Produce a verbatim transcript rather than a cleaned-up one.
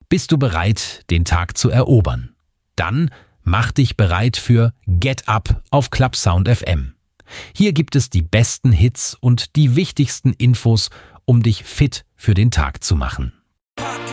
Bist du bereit, den Tag zu erobern? Dann mach dich bereit für Get Up auf Clubsound F M. Hier gibt es die besten Hits und die wichtigsten Infos, um dich fit für den Tag zu machen.